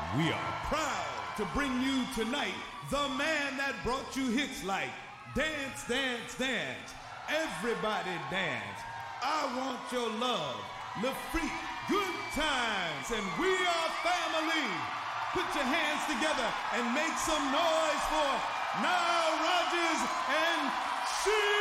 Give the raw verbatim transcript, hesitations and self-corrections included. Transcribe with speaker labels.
Speaker 1: We are proud to bring you tonight the man that brought you hits like Dance, Dance, Dance, Everybody Dance, I Want Your Love, Le Freak, Good Times, and We Are Family. Put your hands together and make some noise for Nile Rodgers and she.